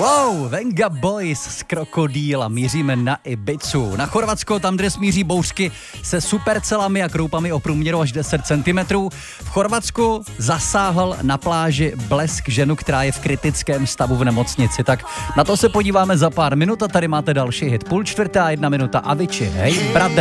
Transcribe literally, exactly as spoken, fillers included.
Wow, Venga Boys z Krokodýla, míříme na Ibizu. Na Chorvatsko, tam, kde smíří bouřky se supercelami a kroupami o průměru až deset centimetrů. V Chorvatsku zasáhl na pláži blesk ženu, která je v kritickém stavu v nemocnici. Tak na to se podíváme za pár minut a tady máte další hit. Půl čtvrtá, jedna minuta Avicii. Hej, brother.